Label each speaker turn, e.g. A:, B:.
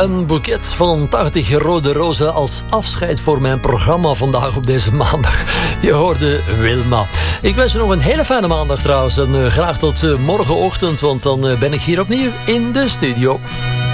A: Een boeket van 80 rode rozen als afscheid voor mijn programma vandaag op deze maandag. Je hoorde Wilma. Ik wens je nog een hele fijne maandag trouwens. En graag tot morgenochtend, want dan ben ik hier opnieuw in de studio.